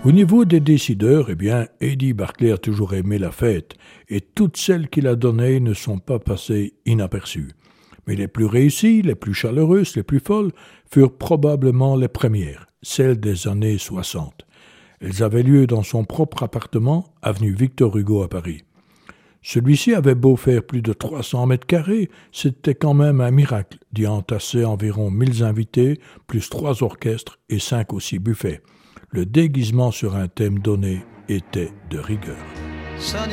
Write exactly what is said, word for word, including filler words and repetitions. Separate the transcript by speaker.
Speaker 1: Au niveau des décideurs, eh bien, Eddie Barclay a toujours aimé la fête, et toutes celles qu'il a données ne sont pas passées inaperçues. Mais les plus réussies, les plus chaleureuses, les plus folles, furent probablement les premières, celles des années soixante. Elles avaient lieu dans son propre appartement, avenue Victor Hugo à Paris. Celui-ci avait beau faire plus de trois cents mètres carrés, c'était quand même un miracle d'y entasser environ mille invités, plus trois orchestres et cinq ou six buffets. Le déguisement sur un thème donné était de rigueur.